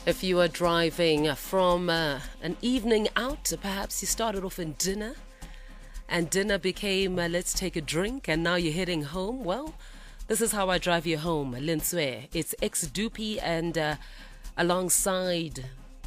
If you are driving from an evening out, perhaps you started off in dinner, and dinner became let's take a drink, and now you're heading home. Well, this is how I drive you home, Linswe. It's X-Dupi and alongside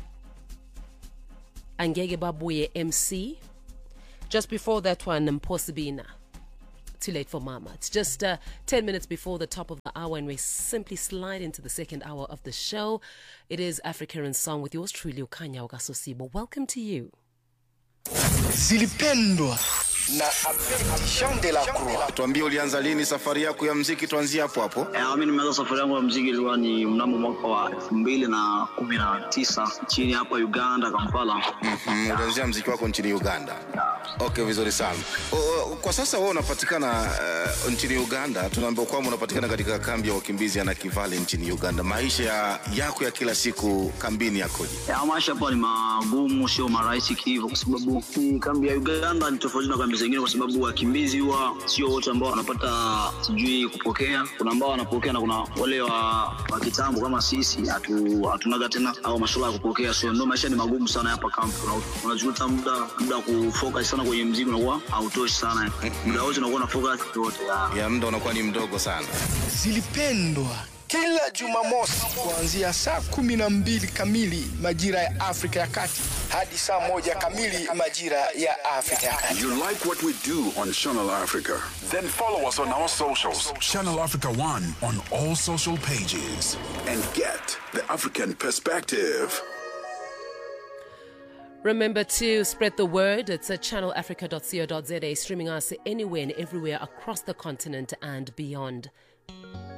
Angege Babuye MC. Just before that one, Mposibina. Too late for mama. It's just 10 minutes before the top of the hour, and we simply slide into the second hour of the show. It is Africa in Song with yours truly, Ukanya Ogasosibo. Welcome to you. Zilipendwa na Jean de la Croix. Tuambie ulianza lini safari yako ya muziki, tuanzie hapo hapo. Mimi nimeanza safari yangu ya muziki ilikuwa ni mnamo mwaka wa 2019 chini hapa Uganda, Kampala. Ulianzia muziki wako nchini Uganda. Okay, vizuri sana. Kwa sasa wewe unapatikana nchini Uganda. Tunaambiwa kwamba unapatikana katika kambi ya wakimbizi ya Nakivale nchini Uganda. Maisha yako ya kila siku kambini yakoje? Maisha hapa ni magumu, sio marahisi hivyo, kwa sababu kambi ya Uganda ni tofauti na kambi zingine, kwa sababu wakimbizi huwa sio wote ambao wanapata sijui kupokea. Kuna ambao wanapokea na kuna wale wa kitambo kama sisi hatunaga tena au masuala ya kupokea. So ndio maisha ni magumu sana hapa kambi. Unajuta muda kufocus sana kwenye muziki unakuwa hautoshi sana. Muda wote unakuwa na focus yote. Ya muda unakuwa ni mdogo sana. Zilipendwa kila Jumamosi kuanzia saa 12 kamili majira ya Afrika ya Kati hadi saa 1 kamili majira ya Afrika ya Kati. You like what we do on Channel Africa? Then follow us on our socials. Channel Africa 1 on all social pages. And get the African perspective. Remember to spread the word. It's at channelafrica.co.za, streaming us anywhere and everywhere across the continent and beyond.